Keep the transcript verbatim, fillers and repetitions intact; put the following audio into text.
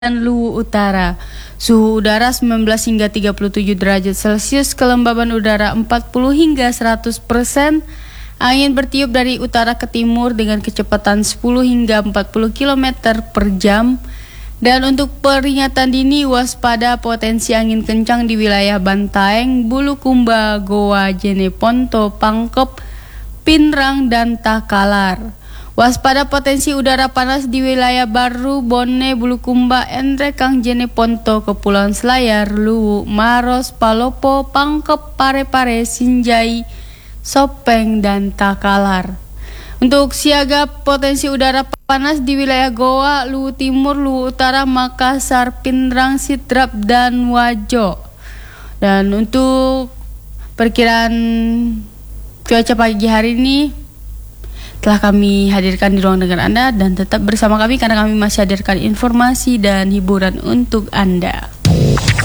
dan Luwu Utara. Suhu udara sembilan belas hingga tiga puluh tujuh derajat Celcius, kelembaban udara empat puluh hingga seratus persen. Angin bertiup dari utara ke timur dengan kecepatan sepuluh hingga empat puluh kilometer per jam. Dan untuk peringatan dini, waspada potensi angin kencang di wilayah Bantaeng, Bulukumba, Goa, Jeneponto, Pangkep, Pinrang, dan Takalar. Waspada potensi udara panas di wilayah Baru, Bone, Bulukumba, Endrekang, Jeneponto, Kepulauan Selayar, Luwu, Maros, Palopo, Pangkep, Parepare, Sinjai, Sopeng, dan Takalar. Untuk siaga potensi udara panas di wilayah Goa, Luwu Timur, Luwu Utara, Makassar, Pinrang, Sidrap, dan Wajo. Dan untuk perkiraan cuaca pagi hari ini telah kami hadirkan di ruang dengar Anda, dan tetap bersama kami karena kami masih hadirkan informasi dan hiburan untuk Anda.